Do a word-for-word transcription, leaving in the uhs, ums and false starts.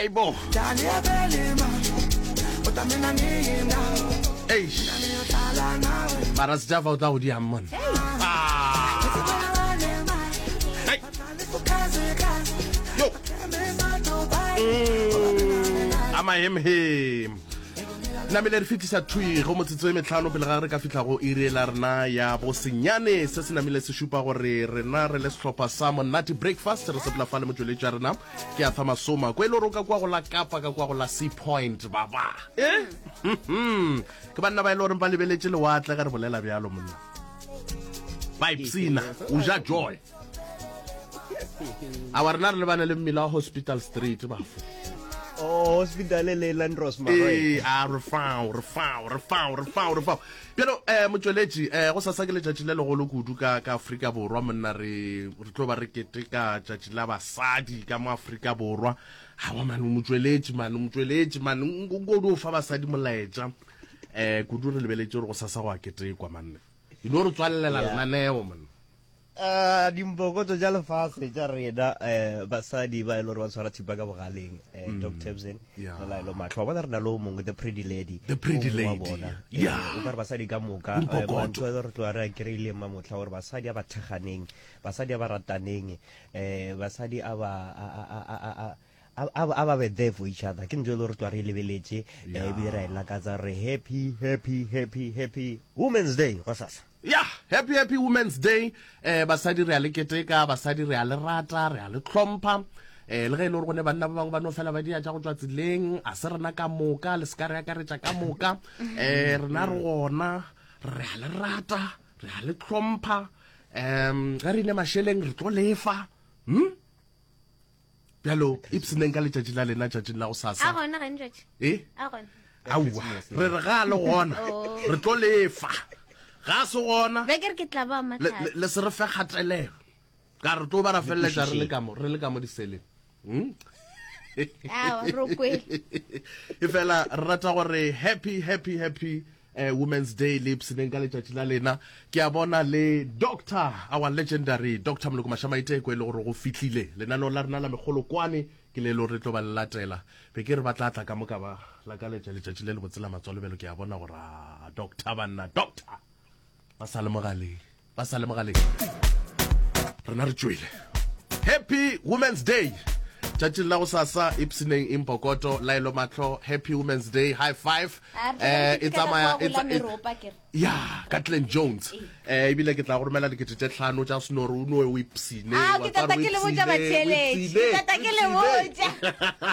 Aibo. Eish. Para sijava utaudi amman. Ah. Hey. Yo. Mm. Ama him him. Namile re fitisa thui go motsitso e metlhano pele ga re ka fitla go irela rena ya bosenyane se se namile se shupa gore rena re le setlhopha sa Monate Breakfast re se pela fa le motsweletša rena ke a thama soma ko ile roka kwa go la Kapa ka kwa go la Sea Point baba eh ke banna ba ile gore ba lebeletse le watla ka re bolela bjalo monna vibesina uja joy a warna re le bana le mmila Hospital Street ba Oh, hospital le Landros ma eh a re fao re fao re fao re fao re fao pero eh motsweletši eh go sa sa ke le tšatši le le go lo kudu ka ka Afrika Borwa monna re re tlo ba re keteka tšatši la basadi ka mo Afrika Borwa ha wa mane motsweletši mane motsweletši mane go do fa basadi molaetša eh kudu re lebeletse gore go sa sa go a ketekwa manne ino re tswallela lenaneo manne Uh, dimbokoto ja lefatshe ja rena eh basadi ba ile ba tshwara thipa ka bogaleng eh Doc Tebsen la ile matlho ba re na lo mongwe the pretty lady the pretty lady yeah o ba basadi ka moka ba ntwe re tlo ra kerile ma motla gore basadi ba theganeng basadi ba rataneng eh basadi aba a a aba be there for each other ke ntse le re tlo re lebeletse e bi ra ila ka tsa re happy happy happy happy Women's Day go sasa yeah happy happy Women's Day eh basadi re a le keteka basadi re a le rata re a le tlhompha eh le ge ile gore banna ba bang ba no fela ba dia tša go tswa tsileng a se rena ka moka le ska re ka re tša ka moka eh rena re gona re a le rata re a le tlhompha em ga re ne masheleng re tlo lefa hm bjalo ipseneng ka letšatši la lena tšatši la go sasa a gona ga ntšatši eh a gona aua re re ga le gona re tlo lefa ga se gona be ke re ke tla ba matlha le se re fe kgatelelo ka re tlo ba ra felletša re le ka mo re le ka mo diseleng hm a ro kwele e fela re rata gore happy happy happy Uh, Women's Day lips neng ka letšatši la lena ke a bona le doctor our legendary Doctor Moloko Mashamaite ko ile gore go fitlile lenano la rena la megolokwane ke le lo re tlo ba latela be ke re ba tla tla ka moka ba la ka letšatši le le botsela matswalobelo ke a bona gore doctor banna doctor ba sa le mogale ba sa le mogale rena re tswile happy Women's Day tšatši la go sasa ipseneng impokoto lailo matlo happy Women's Day high five eh e tsamaya ya Kathleen Jones eh ibile ke tla go romela dikete tše hlano tša snoro uno we ipsine ah ke tata ke le botša batšheledi ke tata ke le botša